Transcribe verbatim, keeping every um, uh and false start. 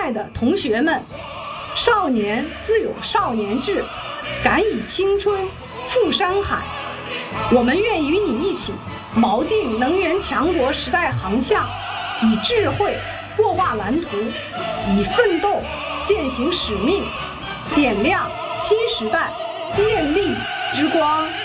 爱的同学们，少年自有少年志，敢以青春赴山海。我们愿与你一起锚定能源强国时代航向，以智慧擘画蓝图，以奋斗践行使命，点亮新时代电力之光。